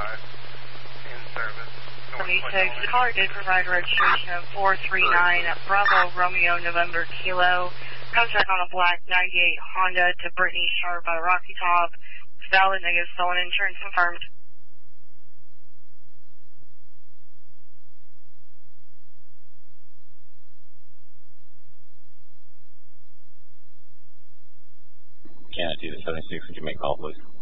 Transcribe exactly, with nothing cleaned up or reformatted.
in service. seventy-six, the caller did provide registration of four three nine Bravo Romeo November Kilo. Contact on a black ninety-eight Honda to Brittany Sharp by Rocky Top. It's valid, negative stolen insurance confirmed. Can I do the seventy-six? Would you make call, please?